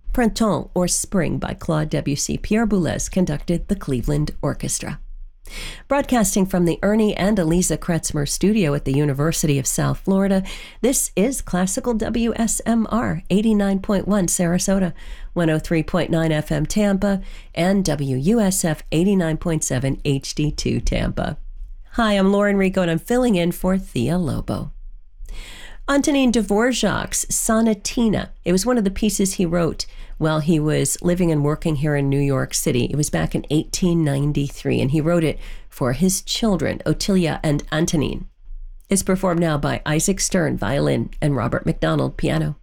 Printemps, or Spring, by Claude Debussy. Pierre Boulez conducted the Cleveland Orchestra. Broadcasting from the Ernie and Eliza Kretzmer studio at the University of South Florida, this is Classical WSMR 89.1 Sarasota, 103.9 FM Tampa, and WUSF 89.7 HD2 Tampa. Hi, I'm Lauren Rico, and I'm filling in for Thea Lobo. Antonin Dvorak's Sonatina. It was one of the pieces he wrote while he was living and working here in New York City. It was back in 1893, and he wrote it for his children, Ottilia and Antonin. It's performed now by Isaac Stern, violin, and Robert McDonald, piano.